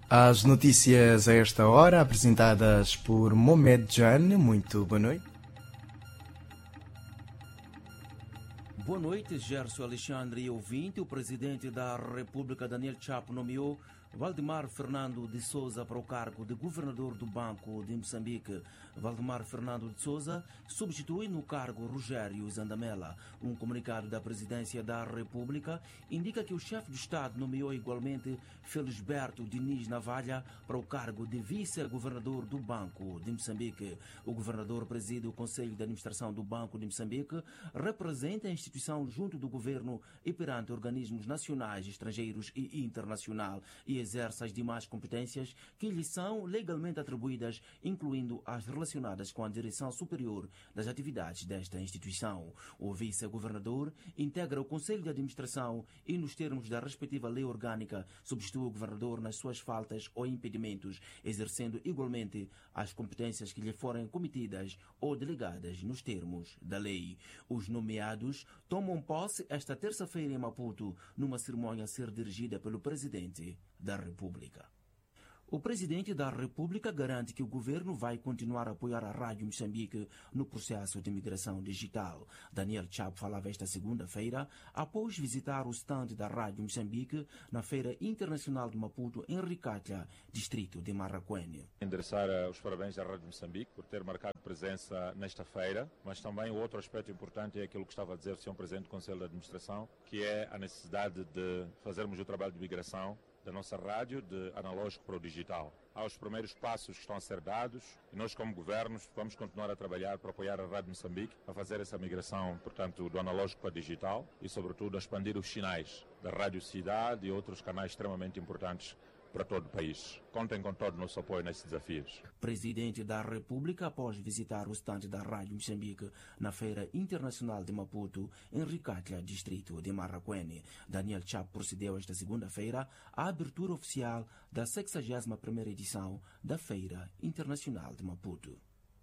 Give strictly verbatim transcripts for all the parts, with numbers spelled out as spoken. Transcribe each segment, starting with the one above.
As notícias a esta hora, apresentadas por Mohamed Jan. Muito boa noite. Boa noite, Gerson Alexandre e ouvinte. O presidente da República, Daniel Chapo, nomeou Valdemar Fernando de Souza para o cargo de governador do Banco de Moçambique. Valdemar Fernando de Souza substitui no cargo Rogério Zandamela. Um comunicado da Presidência da República indica que o chefe de Estado nomeou igualmente Felisberto Diniz Navalha para o cargo de vice-governador do Banco de Moçambique. O governador preside o Conselho de Administração do Banco de Moçambique, representa a instituição junto do governo e perante organismos nacionais, estrangeiros e internacional e exerce as demais competências que lhe são legalmente atribuídas, incluindo as relacionadas com a direção superior das atividades desta instituição. O vice-governador integra o Conselho de Administração e, nos termos da respectiva lei orgânica, substitui o governador nas suas faltas ou impedimentos, exercendo igualmente as competências que lhe forem cometidas ou delegadas nos termos da lei. Os nomeados tomam posse esta terça-feira em Maputo, numa cerimônia a ser dirigida pelo presidente da República. O presidente da República garante que o governo vai continuar a apoiar a Rádio Moçambique no processo de migração digital. Daniel Chapo falava esta segunda-feira após visitar o stand da Rádio Moçambique na Feira Internacional de Maputo, em Ricatla, distrito de Marraquene. Endereçar os parabéns à Rádio Moçambique por ter marcado presença nesta feira, mas também o outro aspecto importante é aquilo que estava a dizer o senhor Presidente do Conselho de Administração, que é a necessidade de fazermos o trabalho de migração da nossa rádio de analógico para o digital. Há os primeiros passos que estão a ser dados e nós, como governos, vamos continuar a trabalhar para apoiar a Rádio Moçambique a fazer essa migração, portanto, do analógico para o digital e, sobretudo, a expandir os sinais da Rádio Cidade e outros canais extremamente importantes para todo o país. Contem com todo o nosso apoio nesses desafios. Presidente da República, após visitar o estande da Rádio Moçambique na Feira Internacional de Maputo, em Ricatla, distrito de Marraquene, Daniel Chapo procedeu esta segunda-feira à abertura oficial da sexagésima primeira edição da Feira Internacional de Maputo.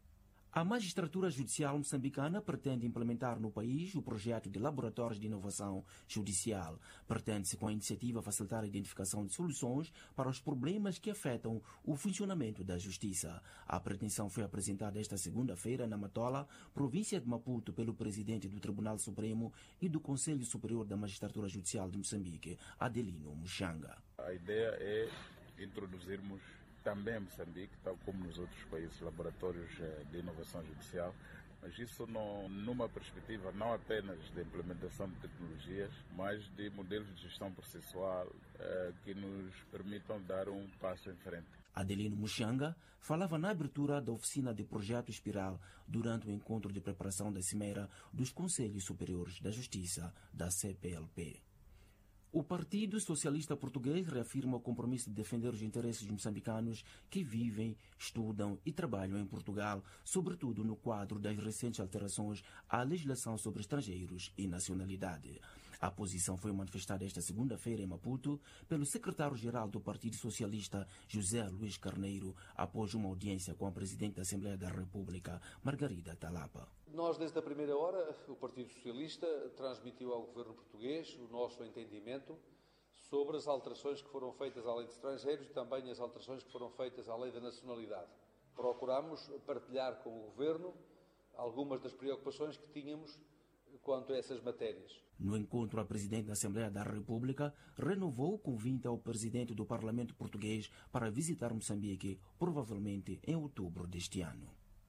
A magistratura judicial moçambicana pretende implementar no país o projeto de laboratórios de inovação judicial. Pretende-se, com a iniciativa, facilitar a identificação de soluções para os problemas que afetam o funcionamento da justiça. A pretensão foi apresentada esta segunda-feira na Matola, província de Maputo, pelo presidente do Tribunal Supremo e do Conselho Superior da Magistratura Judicial de Moçambique, Adelino Muxanga. A ideia é introduzirmos também em Moçambique, tal como nos outros países, laboratórios de inovação judicial, mas isso não, numa perspectiva não apenas de implementação de tecnologias, mas de modelos de gestão processual eh, que nos permitam dar um passo em frente. Adelino Muxanga falava na abertura da oficina de Projeto Espiral durante o encontro de preparação da Cimeira dos Conselhos Superiores da Justiça, da C P L P. O Partido Socialista Português reafirma o compromisso de defender os interesses moçambicanos que vivem, estudam e trabalham em Portugal, sobretudo no quadro das recentes alterações à legislação sobre estrangeiros e nacionalidade. A posição foi manifestada esta segunda-feira em Maputo pelo secretário-geral do Partido Socialista, José Luís Carneiro, após uma audiência com a Presidente da Assembleia da República, Margarida Talapa. Nós, desde a primeira hora, o Partido Socialista transmitiu ao governo português o nosso entendimento sobre as alterações que foram feitas à lei de estrangeiros e também as alterações que foram feitas à lei da nacionalidade. Procuramos partilhar com o governo algumas das preocupações que tínhamos quanto a essas matérias. No encontro, a Presidente da Assembleia da República renovou o convite ao Presidente do Parlamento Português para visitar Moçambique, provavelmente em outubro deste ano.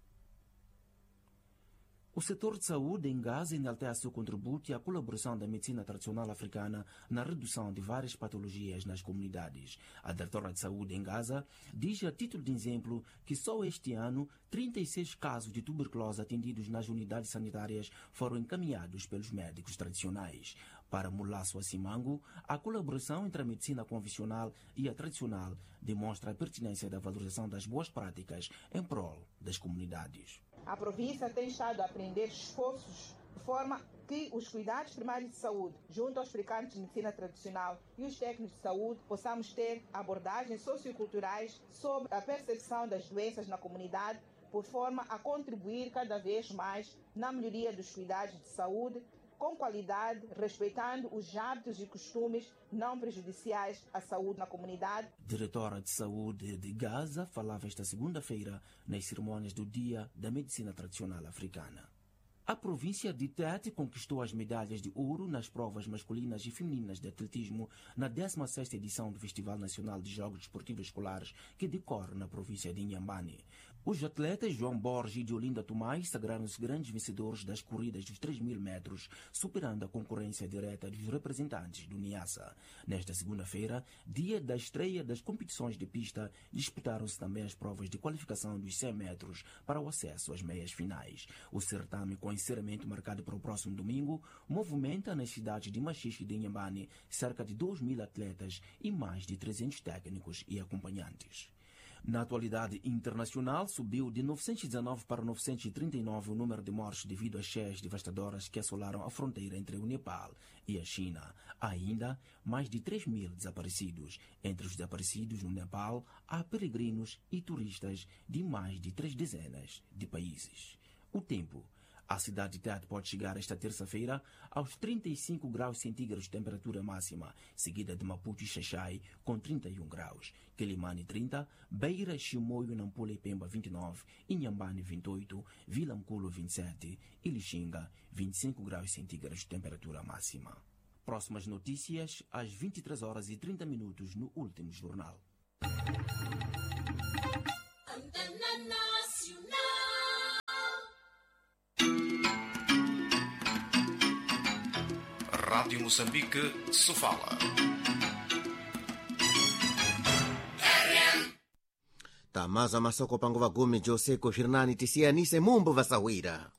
O setor de saúde em Gaza enaltece seu contributo e a colaboração da medicina tradicional africana na redução de várias patologias nas comunidades. A diretora de saúde em Gaza diz, a título de exemplo, que só este ano trinta e seis casos de tuberculose atendidos nas unidades sanitárias foram encaminhados pelos médicos tradicionais. Para Mulasso Assimango, a colaboração entre a medicina convencional e a tradicional demonstra a pertinência da valorização das boas práticas em prol das comunidades. A província tem estado a aprender esforços de forma que os cuidados primários de saúde, junto aos praticantes de medicina tradicional e os técnicos de saúde, possamos ter abordagens socioculturais sobre a percepção das doenças na comunidade, por forma a contribuir cada vez mais na melhoria dos cuidados de saúde com qualidade, respeitando os hábitos e costumes não prejudiciais à saúde na comunidade. Diretora de Saúde de Gaza falava esta segunda-feira nas cerimônias do Dia da Medicina Tradicional Africana. A província de Tete conquistou as medalhas de ouro nas provas masculinas e femininas de atletismo na décima sexta edição do Festival Nacional de Jogos Desportivos Escolares que decorre na província de Inhambane. Os atletas João Borges e Diolinda Tomás sagraram-se grandes vencedores das corridas dos três mil metros, superando a concorrência direta dos representantes do Niassa. Nesta segunda-feira, dia da estreia das competições de pista, disputaram-se também as provas de qualificação dos cem metros para o acesso às meias finais. O certame, com encerramento marcado para o próximo domingo, movimenta nas cidades de Machixe e de Inhambane cerca de dois mil atletas e mais de trezentos técnicos e acompanhantes. Na atualidade internacional, subiu de novecentos e dezenove para novecentos e trinta e nove o número de mortes devido às cheias devastadoras que assolaram a fronteira entre o Nepal e a China. Há ainda mais de três mil desaparecidos. Entre os desaparecidos no Nepal, há peregrinos e turistas de mais de três dezenas de países. O tempo. A cidade de Tete pode chegar esta terça-feira aos trinta e cinco graus centígrados de temperatura máxima, seguida de Maputo e Xaixai com trinta e um graus, Quelimane trinta, Beira, Chimoio, Nampula e Pemba vinte e nove, Inhambane vinte e oito, Vilanculo vinte e sete e Lixinga vinte e cinco graus centígrados de temperatura máxima. Próximas notícias às vinte e três horas e trinta minutos no último jornal. Rádio Moçambique, Sofala. Tamaza masoko pango vagumi Jose Koshirnani tisianise mumbo vasawira.